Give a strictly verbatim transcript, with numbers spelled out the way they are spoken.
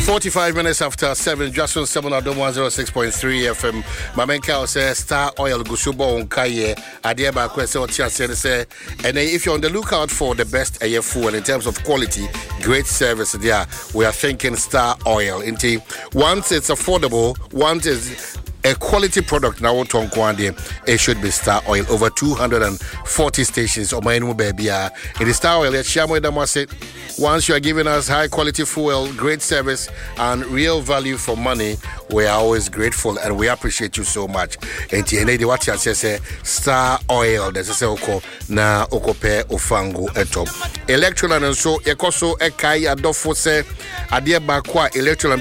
forty-five minutes after seven, just on seven at one oh six point three F M. Mamenka says Star Oil Gusubo on Kaye. Adiaba question what you say. And if you're on the lookout for the best A F food in terms of quality, great service there, we are thinking Star Oil. Inti once it's affordable, once it's a quality product now it should be Star Oil. Over two hundred forty stations or my baby. It is Star Oil. Once you are giving us high quality fuel, great service, and real value for money, we are always grateful and we appreciate you so much. And you what you say, Star Oil. There's a say na okope ofango etop. Electoral and so ekoso ekai adofo se adie bakwa electoral